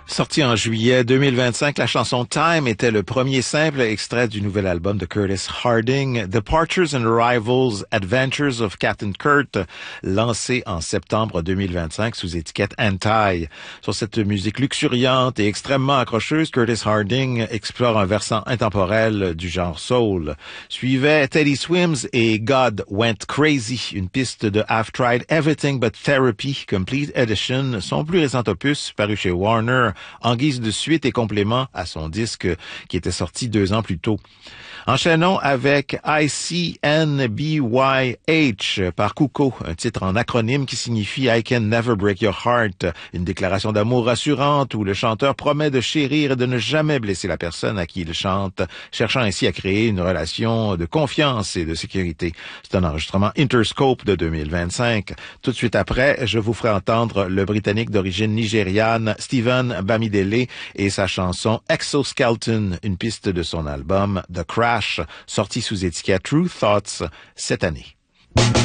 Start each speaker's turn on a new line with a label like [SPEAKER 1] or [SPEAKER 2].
[SPEAKER 1] Sorti en juillet 2025, la chanson Time était le premier simple extrait du nouvel album de Curtis Harding, Departures and Arrivals, Adventures of Captain Kurt, lancé en septembre 2025 sous étiquette Anti. Sur cette musique luxuriante et extrêmement accrocheuse, Curtis Harding explore un versant intemporel du genre soul. Suivait Teddy Swims et God Went Crazy, une piste de I've Tried Everything But Therapy, Complete Edition, son plus récent opus paru chez Warner, en guise de suite et complément à son disque qui était sorti 2 ans plus tôt. Enchaînons avec ICNBYH par Kuko, un titre en acronyme qui signifie I Can Never Break Your Heart, une déclaration d'amour rassurante où le chanteur promet de chérir et de ne jamais blesser la personne à qui il chante, cherchant ainsi à créer une relation de confiance et de sécurité. C'est un enregistrement Interscope de 2025. Tout de suite après, je vous ferai entendre le Britannique d'origine nigériane Stephen Bamidele et sa chanson Exoskeleton, une piste de son album The Crash, sorti sous étiquette True Thoughts cette année.